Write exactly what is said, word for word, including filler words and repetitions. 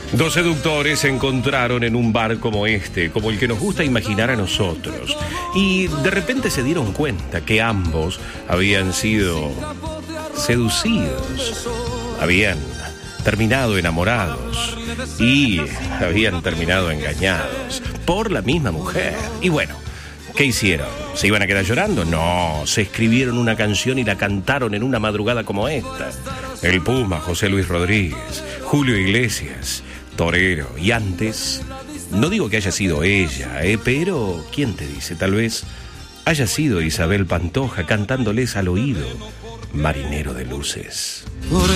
Dos seductores se encontraron en un bar como este, como el que nos gusta imaginar a nosotros, y de repente se dieron cuenta que ambos habían sido seducidos, habían terminado enamorados y habían terminado engañados por la misma mujer. Y bueno, ¿qué hicieron? ¿Se iban a quedar llorando? No, se escribieron una canción y la cantaron en una madrugada como esta. El Puma, José Luis Rodríguez, Julio Iglesias, Torero, y antes, no digo que haya sido ella, ¿eh? Pero, ¿quién te dice? Tal vez haya sido Isabel Pantoja cantándoles al oído Marinero de Luces.